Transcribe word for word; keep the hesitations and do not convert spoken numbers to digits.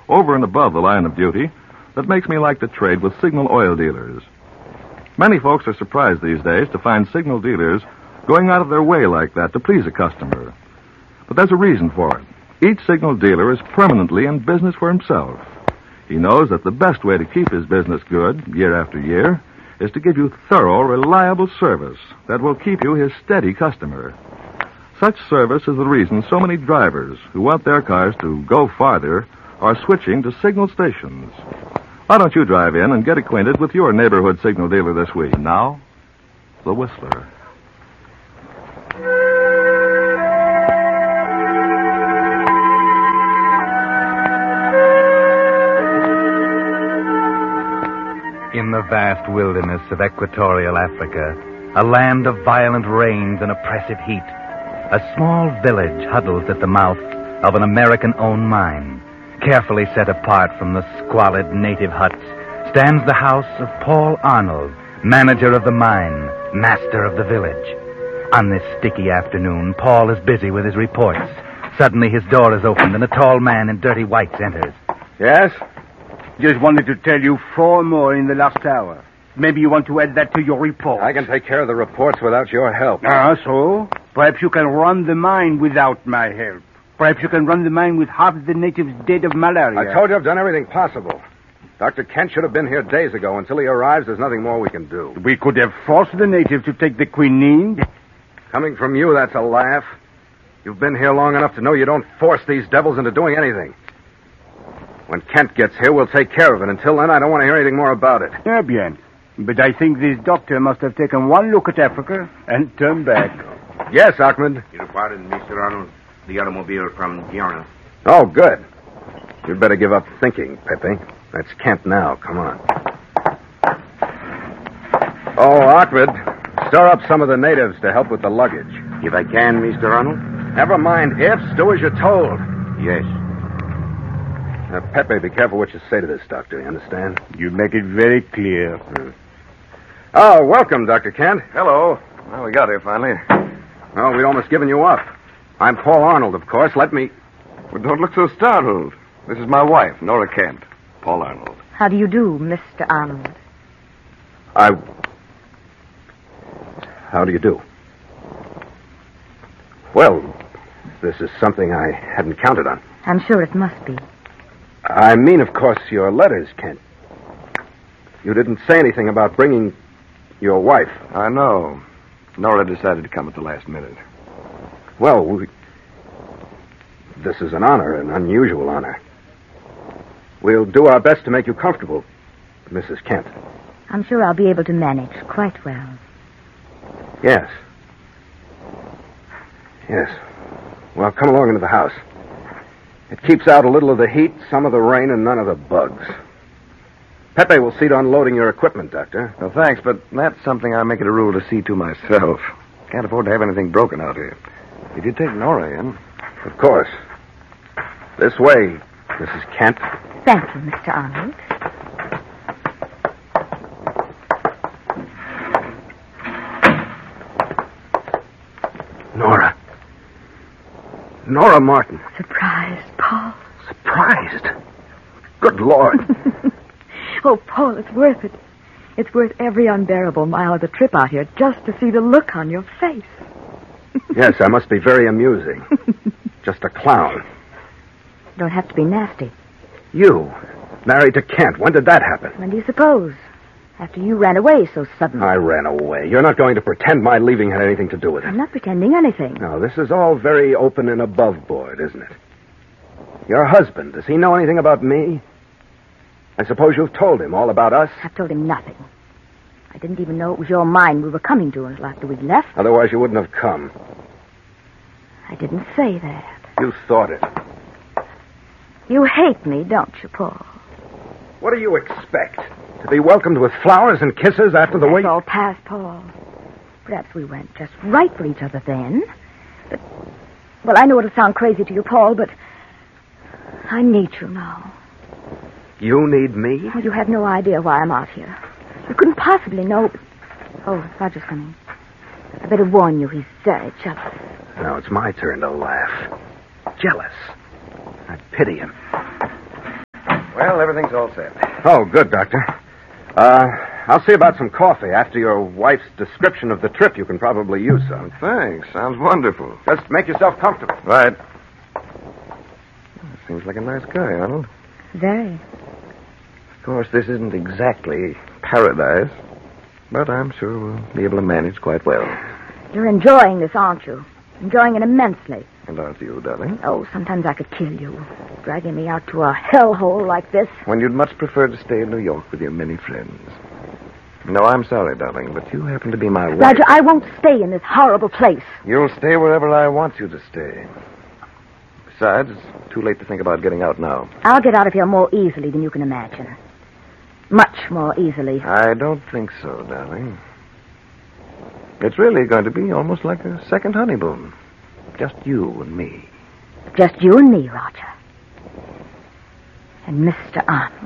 over and above the line of duty, that makes me like to trade with Signal oil dealers. Many folks are surprised these days to find Signal dealers going out of their way like that to please a customer. But there's a reason for it. Each Signal dealer is permanently in business for himself. He knows that the best way to keep his business good year after year is to give you thorough, reliable service that will keep you his steady customer. Such service is the reason so many drivers who want their cars to go farther are switching to Signal stations. Why don't you drive in and get acquainted with your neighborhood Signal dealer this week? Now, the Whistler. In the vast wilderness of equatorial Africa, a land of violent rains and oppressive heat, a small village huddles at the mouth of an American-owned mine. Carefully set apart from the squalid native huts stands the house of Paul Arnold, manager of the mine, master of the village. On this sticky afternoon, Paul is busy with his reports. Suddenly his door is opened and a tall man in dirty whites enters. Yes? Just wanted to tell you four more in the last hour. Maybe you want to add that to your report. I can take care of the reports without your help. Ah, so? Perhaps you can run the mine without my help. Perhaps you can run the mine with half the natives dead of malaria. I told you I've done everything possible. Doctor Kent should have been here days ago. Until he arrives, there's nothing more we can do. We could have forced the natives to take the quinine. Coming from you, that's a laugh. You've been here long enough to know you don't force these devils into doing anything. When Kent gets here, we'll take care of it. Until then, I don't want to hear anything more about it. Eh bien. But I think this doctor must have taken one look at Africa and turned back. Yes, Ahmed. You pardon, Mister Arnold. The automobile from Giorno. Oh, good. You'd better give up thinking, Pepe. That's Kent now. Come on. Oh, Ahmed, stir up some of the natives to help with the luggage. If I can, Mister Arnold? Never mind ifs. Do as you're told. Yes. Now, Pepe, be careful what you say to this doctor. You understand? You make it very clear. Hmm. Oh, welcome, Doctor Kent. Hello. Well, we got here finally. Well, we'd almost given you up. I'm Paul Arnold, of course. Let me... Well, don't look so startled. This is my wife, Nora Kent. Paul Arnold. How do you do, Mister Arnold? I... How do you do? Well, this is something I hadn't counted on. I'm sure it must be. I mean, of course, your letters, Kent. You didn't say anything about bringing your wife. I know. Nora decided to come at the last minute. Well, we... this is an honor, an unusual honor. We'll do our best to make you comfortable, Missus Kent. I'm sure I'll be able to manage quite well. Yes. Yes. Well, come along into the house. It keeps out a little of the heat, some of the rain, and none of the bugs. Pepe will see to unloading your equipment, Doctor. Well, thanks, but that's something I make it a rule to see to myself. Can't afford to have anything broken out here. You did take Nora in. Of course. This way, Missus Kent. Thank you, Mister Arnold. Nora. Nora Martin. Surprised, Paul. Surprised? Good Lord. Oh, Paul, it's worth it. It's worth every unbearable mile of the trip out here just to see the look on your face. Yes, I must be very amusing. Just a clown. Don't have to be nasty. You, married to Kent. When did that happen? When do you suppose? After you ran away so suddenly. I ran away. You're not going to pretend my leaving had anything to do with it. I'm not pretending anything. No, this is all very open and above board, isn't it? Your husband, does he know anything about me? I suppose you've told him all about us? I've told him nothing. I didn't even know it was your mine we were coming to until after we'd left. Otherwise you wouldn't have come. I didn't say that. You thought it. You hate me, don't you, Paul? What do you expect? To be welcomed with flowers and kisses after the way... It's all past, Paul. Perhaps we weren't just right for each other then. But, well, I know it'll sound crazy to you, Paul, but I need you now. You need me? Oh, you have no idea why I'm out here. You couldn't possibly know... Oh, Roger's coming. I better warn you, he's very jealous. Now it's my turn to laugh. Jealous. I pity him. Well, everything's all set. Oh, good, Doctor. Uh, I'll see about some coffee. After your wife's description of the trip, you can probably use some. Thanks. Sounds wonderful. Just make yourself comfortable. Right. Seems like a nice guy, Arnold. Very. Of course, this isn't exactly paradise, but I'm sure we'll be able to manage quite well. You're enjoying this, aren't you? Enjoying it immensely. And aren't you, darling? Oh, sometimes I could kill you. Dragging me out to a hellhole like this. When you'd much prefer to stay in New York with your many friends. No, I'm sorry, darling, but you happen to be my wife. Roger, I won't stay in this horrible place. You'll stay wherever I want you to stay. Besides, it's too late to think about getting out now. I'll get out of here more easily than you can imagine. Much more easily. I don't think so, darling. It's really going to be almost like a second honeymoon. Just you and me. Just you and me, Roger. And Mister Arnold.